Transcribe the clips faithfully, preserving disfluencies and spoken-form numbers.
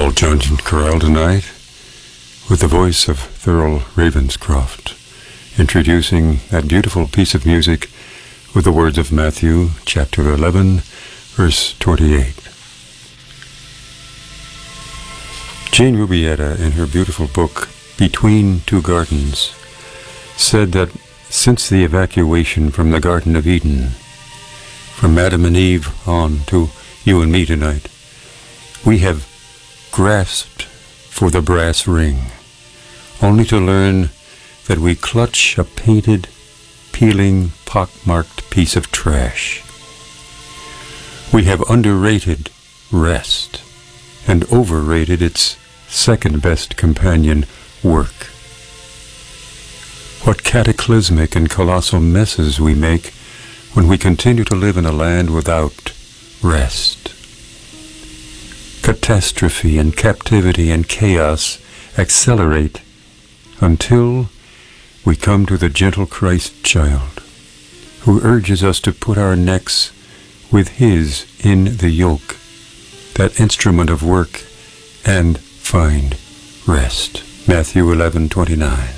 Paul Johnson Chorale tonight with the voice of Thurl Ravenscroft, introducing that beautiful piece of music with the words of Matthew chapter eleven, verse twenty-eight. Jane Rubietta, in her beautiful book Between Two Gardens, said that since the evacuation from the Garden of Eden, from Adam and Eve on to you and me tonight, we have grasped for the brass ring, only to learn that we clutch a painted, peeling, pock-marked piece of trash. We have underrated rest and overrated its second-best companion, work. What cataclysmic and colossal messes we make when we continue to live in a land without rest. Catastrophe and captivity and chaos accelerate until we come to the gentle Christ child, who urges us to put our necks with his in the yoke, that instrument of work, and find rest. Matthew eleven twenty-nine.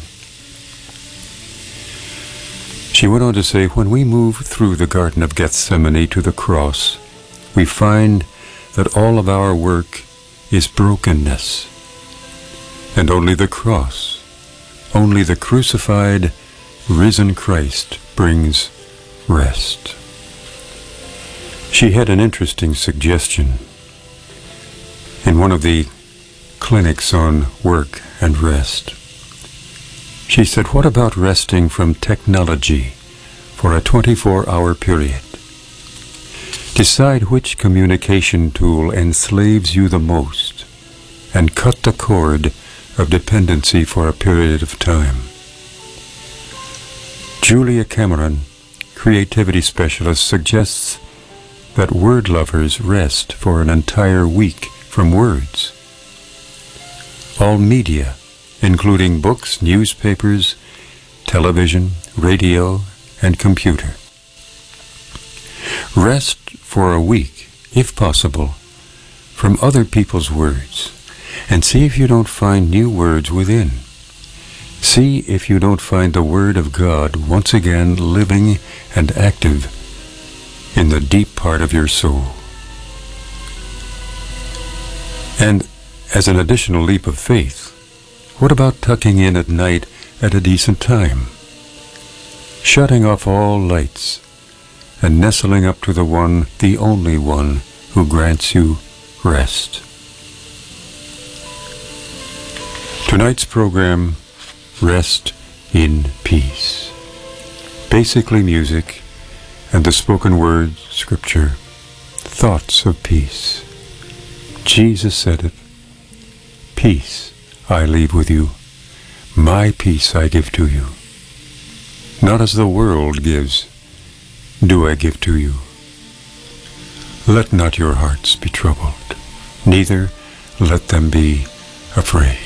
She went on to say, when we move through the Garden of Gethsemane to the cross, we find that all of our work is brokenness, and only the cross, only the crucified, risen Christ brings rest. She had an interesting suggestion in one of the clinics on work and rest. She said, what about resting from technology for a twenty-four hour period? Decide which communication tool enslaves you the most and cut the cord of dependency for a period of time. Julia Cameron, creativity specialist, suggests that word lovers rest for an entire week from words. All media, including books, newspapers, television, radio, and computer. Rest for a week, if possible, from other people's words, and see if you don't find new words within. See if you don't find the Word of God once again living and active in the deep part of your soul. And as an additional leap of faith, what about tucking in at night at a decent time? Shutting off all lights and nestling up to the one, the only one, who grants you rest. Tonight's program, Rest in Peace. Basically music and the spoken word, scripture, thoughts of peace. Jesus said it, peace I leave with you, my peace I give to you. Not as the world gives, do I give to you. Let not your hearts be troubled, neither let them be afraid.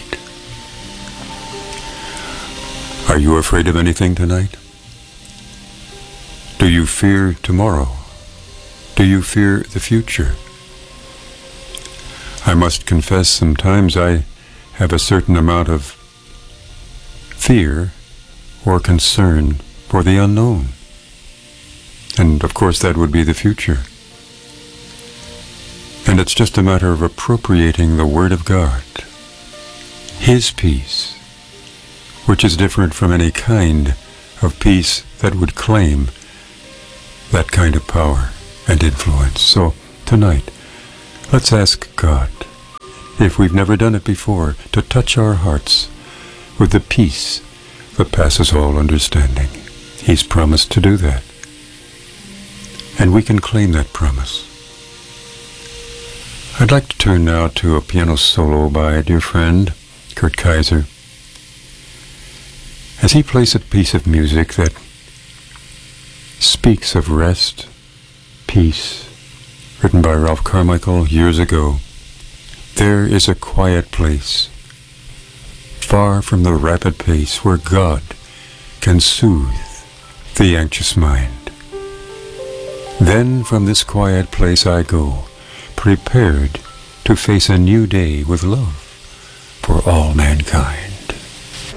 Are you afraid of anything tonight? Do you fear tomorrow? Do you fear the future? I must confess, sometimes I have a certain amount of fear or concern for the unknown. And of course that would be the future. And it's just a matter of appropriating the Word of God, His peace, which is different from any kind of peace that would claim that kind of power and influence. So tonight, let's ask God, if we've never done it before, to touch our hearts with the peace that passes all understanding. He's promised to do that. And we can claim that promise. I'd like to turn now to a piano solo by a dear friend, Kurt Kaiser, as he plays a piece of music that speaks of rest, peace, written by Ralph Carmichael years ago. There is a quiet place, far from the rapid pace, where God can soothe the anxious mind. Then from this quiet place I go, prepared to face a new day with love for all mankind.